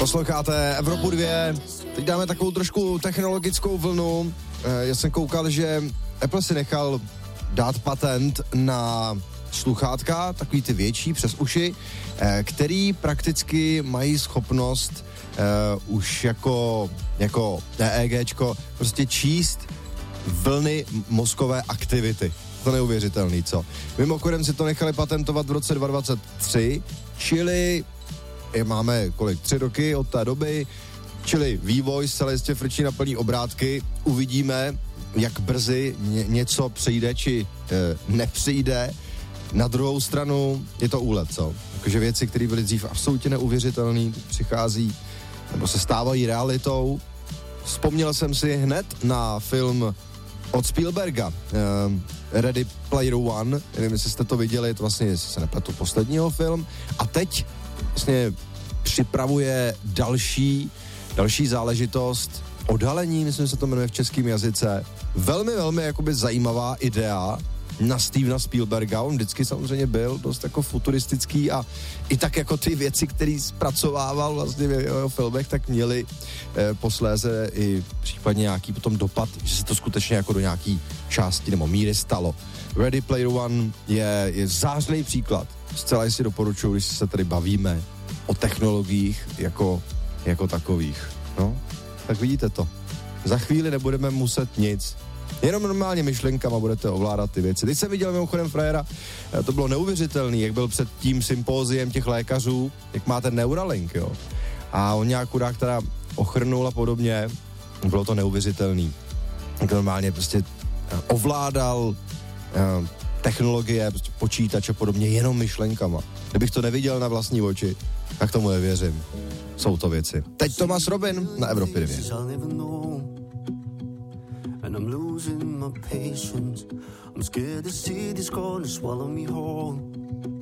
Posloucháte Evropu 2, teď dáme takovou trošku technologickou vlnu. Já jsem koukal, že Apple si nechal dát patent na sluchátka, takový ty větší přes uši, který prakticky mají schopnost už jako EEGčko prostě číst vlny mozkové aktivity. To neuvěřitelný, co? Mimochodem si to nechali patentovat v roce 2023, čili máme 3 roky od té doby, čili vývoj zcela jistě frčí na plný obrátky. Uvidíme, jak brzy něco přijde, či nepřijde. Na druhou stranu je to úlet, co? Takže věci, které byly dřív absolutně neuvěřitelné, přichází nebo se stávají realitou. Vzpomněl jsem si hned na film od Spielberga, Ready Player One, nevím, jestli jste to viděli, to vlastně, jestli se nepletu, posledního film. A teď vlastně připravuje další záležitost, Odhalení, myslím, že se to jmenuje v českém jazyce. Velmi jakoby zajímavá idea na Stevena Spielberga. On vždycky samozřejmě byl dost jako futuristický a i tak jako ty věci, které zpracovával vlastně v jeho filmech, tak měly posléze i případně nějaký potom dopad, že se to skutečně jako do nějaký části nebo míry stalo. Ready Player One je zářný příklad. Zcela si doporučuji, když se tady bavíme o technologiích jako takových. No, tak vidíte to. Za chvíli nebudeme muset nic. Jenom normálně myšlenkama budete ovládat ty věci. Teď jsem viděl mimochodem frajera, to bylo neuvěřitelný, jak byl před tím sympóziem těch lékařů, jak má ten Neuralink, jo. A on nějak chudák teda ochrnul a podobně, bylo to neuvěřitelný. Tak normálně prostě ovládal technologie, prostě počítač a podobně jenom myšlenkama. Kdybych to neviděl na vlastní oči, tak tomu nevěřím. Jsou to věci. Teď Thomas Robin na Evropě 2. And I'm losing my patience. I'm scared the city's gonna swallow me whole.